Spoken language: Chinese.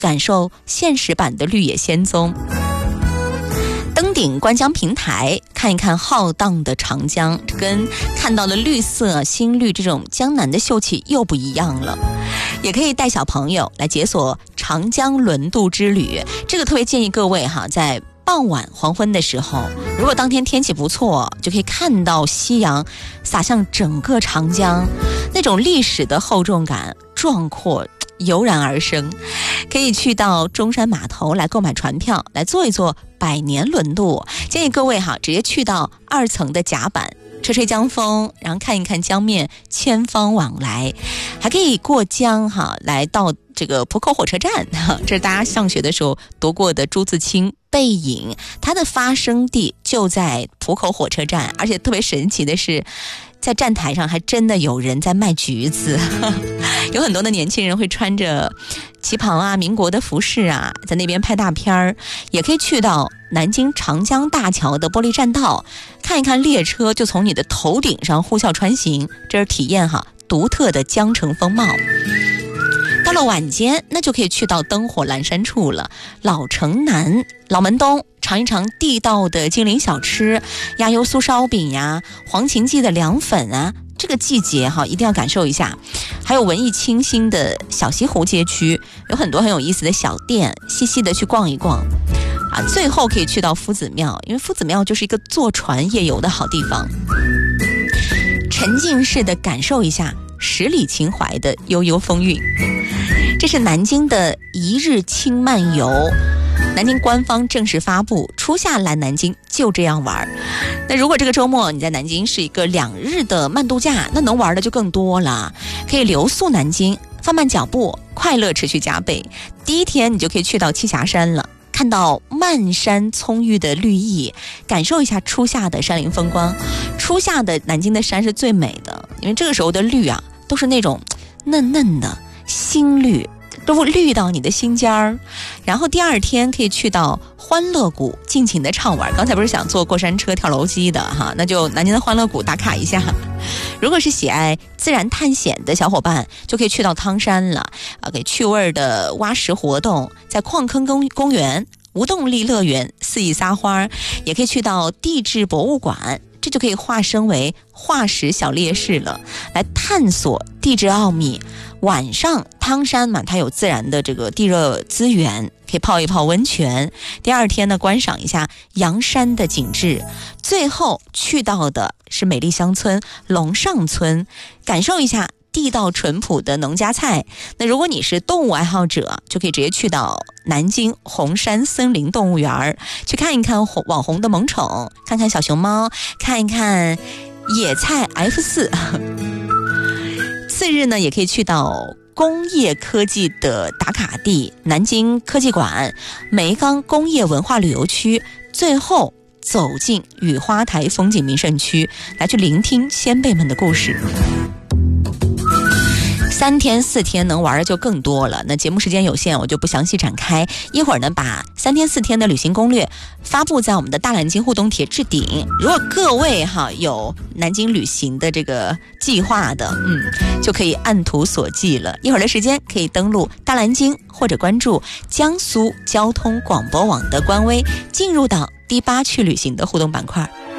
感受现实版的绿野仙踪。登顶观江平台，看一看浩荡的长江，跟看到的绿色新绿这种江南的秀气又不一样了。也可以带小朋友来解锁长江轮渡之旅，这个特别建议各位在傍晚黄昏的时候，如果当天天气不错，就可以看到夕阳洒向整个长江，那种历史的厚重感壮阔油然而生。可以去到中山码头来购买船票，来坐一坐百年轮渡。建议各位直接去到2层的甲板，吹吹江风，然后看一看江面千方往来。还可以过江来到这个浦口火车站，这是大家上学的时候读过的朱自清背影，它的发生地就在浦口火车站。而且特别神奇的是，在站台上还真的有人在卖橘子，有很多的年轻人会穿着旗袍民国的服饰在那边拍大片儿。也可以去到南京长江大桥的玻璃栈道，看一看列车就从你的头顶上呼啸穿行，这是体验独特的江城风貌。到了晚间，那就可以去到灯火阑珊处了，老城南、老门东，尝一尝地道的金陵小吃，鸭油酥烧饼黄芹记的凉粉这个季节一定要感受一下。还有文艺清新的小西湖街区，有很多很有意思的小店，细细的去逛一逛最后可以去到夫子庙，因为夫子庙就是一个坐船夜游的好地方，沉浸式的感受一下十里秦淮的悠悠风韵。这是南京的一日轻漫游，南京官方正式发布，初夏来南京就这样玩。那如果这个周末你在南京是一个2日的慢度假，那能玩的就更多了。可以留宿南京，放慢脚步，快乐持续加倍。第一天你就可以去到栖霞山了，看到漫山葱郁的绿意，感受一下初夏的山林风光。初夏的南京的山是最美的，因为这个时候的绿都是那种嫩嫩的新绿，都绿到你的心尖儿。然后第二天可以去到欢乐谷尽情的畅玩。刚才不是想坐过山车跳楼机的那就南京的欢乐谷打卡一下。如果是喜爱自然探险的小伙伴，就可以去到汤山了给趣味的挖石活动，在矿坑公园、无动力乐园肆意撒欢。也可以去到地质博物馆，这就可以化身为化石小烈士了，来探索地质奥秘。晚上汤山它有自然的这个地热资源，可以泡一泡温泉。第二天呢，观赏一下阳山的景致。最后去到的是美丽乡村龙上村，感受一下地道淳朴的农家菜。那如果你是动物爱好者，就可以直接去到南京红山森林动物园，去看一看网红的萌宠，看看小熊猫，看一看野菜 F4。次日呢，也可以去到工业科技的打卡地南京科技馆、梅岗工业文化旅游区，最后走进雨花台风景名胜区，来去聆听先辈们的故事。3天4天能玩的就更多了，那节目时间有限，我就不详细展开。一会儿呢，把3天4天的旅行攻略发布在我们的大南京互动帖置顶。如果各位有南京旅行的这个计划的，就可以按图索骥了。一会儿的时间可以登录大南京，或者关注江苏交通广播网的官微，进入到第8去旅行的互动板块。